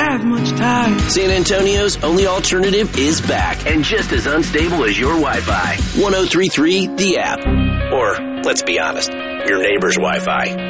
have much time. San Antonio's only alternative is back and just as unstable as your Wi-Fi. 103.3 The App. Or, let's be honest, your neighbor's Wi-Fi.